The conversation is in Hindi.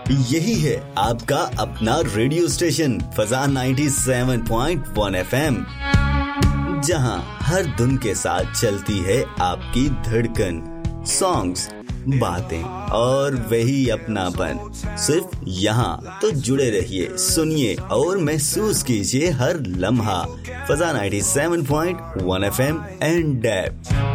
यही है आपका अपना रेडियो स्टेशन फजान 97.1 FM, जहां हर धुन के साथ चलती है आपकी धड़कन, सॉन्ग्स, बातें और वही अपनापन। सिर्फ यहाँ तो जुड़े रहिए, सुनिए और महसूस कीजिए हर लम्हा। Fazan 97.1 FM and